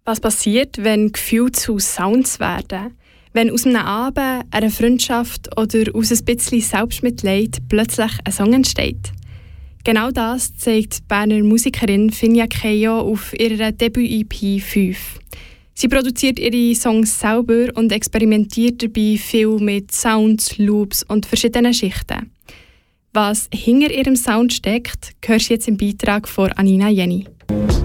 Was passiert, wenn Gefühle zu Sounds werden? Wenn aus einem Abend, einer Freundschaft oder aus ein bisschen Selbstmitleid plötzlich ein Song entsteht? Genau das zeigt die Berner Musikerin Finja Kejo auf ihrer Debüt-EP 5. Sie produziert ihre Songs selber und experimentiert dabei viel mit Sounds, Loops und verschiedenen Schichten. Was hinter ihrem Sound steckt, hörst du jetzt im Beitrag von Anina Jenny.